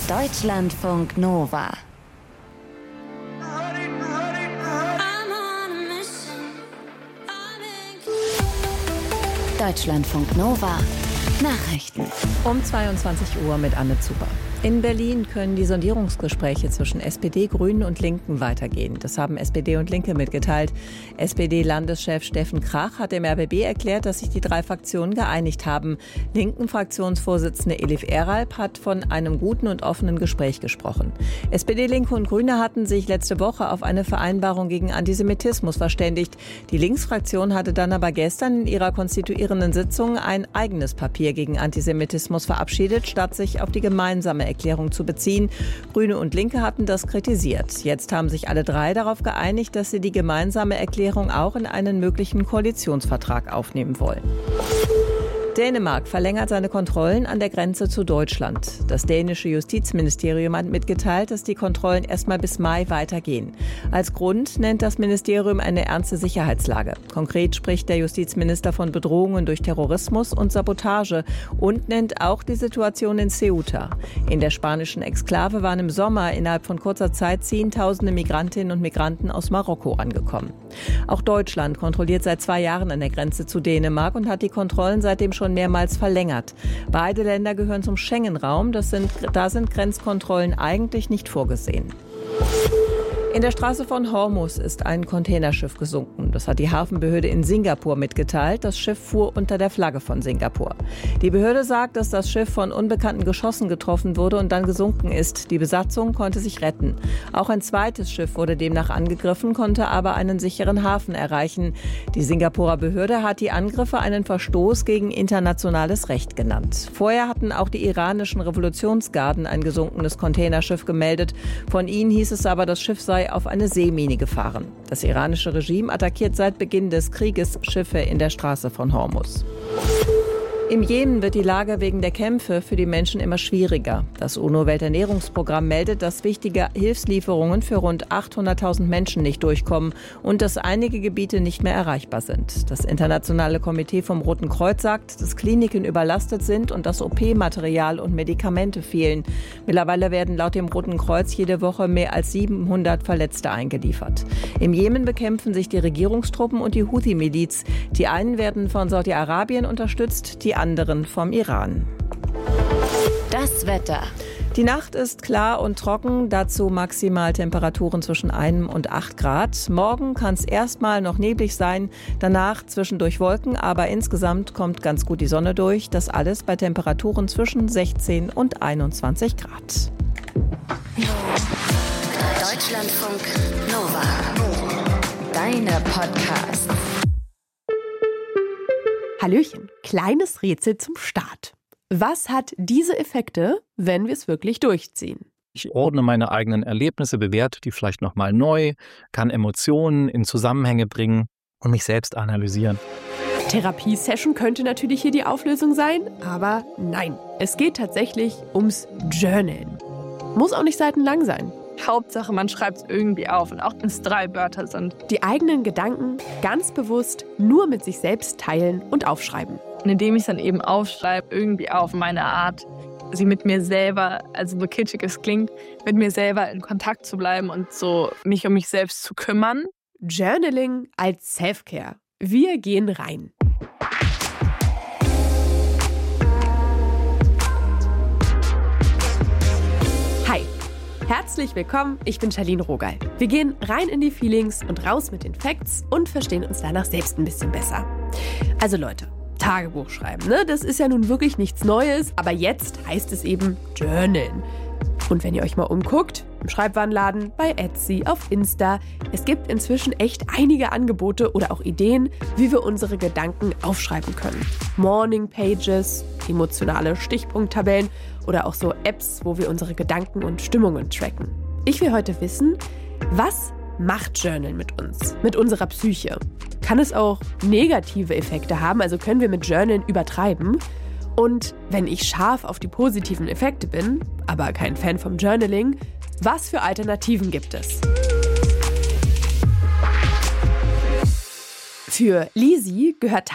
Deutschlandfunk Nova. Deutschlandfunk Nova. Nachrichten. Um 22 Uhr mit Anne Zuber. In Berlin können die Sondierungsgespräche zwischen SPD, Grünen und Linken weitergehen. Das haben SPD und Linke mitgeteilt. SPD-Landeschef Steffen Krach hat dem RBB erklärt, dass sich die drei Fraktionen geeinigt haben. Linken-Fraktionsvorsitzende Elif Eralp hat von einem guten und offenen Gespräch gesprochen. SPD, Linke und Grüne hatten sich letzte Woche auf eine Vereinbarung gegen Antisemitismus verständigt. Die Linksfraktion hatte dann aber gestern in ihrer konstituierenden Sitzung ein eigenes Papier gegen Antisemitismus verabschiedet, statt sich auf die gemeinsame Erklärung zu beziehen. Grüne und Linke hatten das kritisiert. Jetzt haben sich alle drei darauf geeinigt, dass sie die gemeinsame Erklärung auch in einen möglichen Koalitionsvertrag aufnehmen wollen. Dänemark verlängert seine Kontrollen an der Grenze zu Deutschland. Das dänische Justizministerium hat mitgeteilt, dass die Kontrollen erstmal bis Mai weitergehen. Als Grund nennt das Ministerium eine ernste Sicherheitslage. Konkret spricht der Justizminister von Bedrohungen durch Terrorismus und Sabotage und nennt auch die Situation in Ceuta. In der spanischen Exklave waren im Sommer innerhalb von kurzer Zeit Zehntausende Migrantinnen und Migranten aus Marokko angekommen. Auch Deutschland kontrolliert seit 2 Jahren an der Grenze zu Dänemark und hat die Kontrollen seitdem schon mehrmals verlängert. Beide Länder gehören zum Schengen-Raum. Da sind Grenzkontrollen eigentlich nicht vorgesehen. In der Straße von Hormuz ist ein Containerschiff gesunken. Das hat die Hafenbehörde in Singapur mitgeteilt. Das Schiff fuhr unter der Flagge von Singapur. Die Behörde sagt, dass das Schiff von unbekannten Geschossen getroffen wurde und dann gesunken ist. Die Besatzung konnte sich retten. Auch ein zweites Schiff wurde demnach angegriffen, konnte aber einen sicheren Hafen erreichen. Die Singapurer Behörde hat die Angriffe einen Verstoß gegen internationales Recht genannt. Vorher hatten auch die iranischen Revolutionsgarden ein gesunkenes Containerschiff gemeldet. Von ihnen hieß es aber, das Schiff sei auf eine Seemine gefahren. Das iranische Regime attackiert seit Beginn des Krieges Schiffe in der Straße von Hormuz. Im Jemen wird die Lage wegen der Kämpfe für die Menschen immer schwieriger. Das UNO-Welternährungsprogramm meldet, dass wichtige Hilfslieferungen für rund 800.000 Menschen nicht durchkommen und dass einige Gebiete nicht mehr erreichbar sind. Das Internationale Komitee vom Roten Kreuz sagt, dass Kliniken überlastet sind und dass OP-Material und Medikamente fehlen. Mittlerweile werden laut dem Roten Kreuz jede Woche mehr als 700 Verletzte eingeliefert. Im Jemen bekämpfen sich die Regierungstruppen und die Houthi-Miliz. Die einen werden von Saudi-Arabien unterstützt, die anderen vom Iran. Das Wetter. Die Nacht ist klar und trocken, dazu maximal Temperaturen zwischen 1 und 8 Grad. Morgen kann es erstmal noch neblig sein, danach zwischendurch Wolken, aber insgesamt kommt ganz gut die Sonne durch. Das alles bei Temperaturen zwischen 16 und 21 Grad. Deutschlandfunk Nova. Deine Podcasts. Hallöchen, kleines Rätsel zum Start. Was hat diese Effekte, wenn wir es wirklich durchziehen? Ich ordne meine eigenen Erlebnisse, bewerte die vielleicht nochmal neu, kann Emotionen in Zusammenhänge bringen und mich selbst analysieren. Therapiesession könnte natürlich hier die Auflösung sein, aber nein. Es geht tatsächlich ums Journalen. Muss auch nicht seitenlang sein. Hauptsache, man schreibt es irgendwie auf und auch wenn es 3 Wörter sind. Die eigenen Gedanken ganz bewusst nur mit sich selbst teilen und aufschreiben. Und indem ich es dann eben aufschreibe, irgendwie auf meine Art, sie mit mir selber, also so kitschig es klingt, mit mir selber in Kontakt zu bleiben und so mich um mich selbst zu kümmern. Journaling als Self-Care. Wir gehen rein. Hi. Herzlich willkommen, ich bin Charlene Rogal. Wir gehen rein in die Feelings und raus mit den Facts und verstehen uns danach selbst ein bisschen besser. Also Leute, Tagebuch schreiben, ne? Das ist ja nun wirklich nichts Neues, aber jetzt heißt es eben Journalen. Und wenn ihr euch mal umguckt, im Schreibwarenladen, bei Etsy, auf Insta, es gibt inzwischen echt einige Angebote oder auch Ideen, wie wir unsere Gedanken aufschreiben können. Morning Pages, emotionale Stichpunkttabellen oder auch so Apps, wo wir unsere Gedanken und Stimmungen tracken. Ich will heute wissen, was macht Journalen mit uns, mit unserer Psyche? Kann es auch negative Effekte haben, also können wir mit Journalen übertreiben? Und wenn ich scharf auf die positiven Effekte bin, aber kein Fan vom Journaling, was für Alternativen gibt es? Für Lisi gehört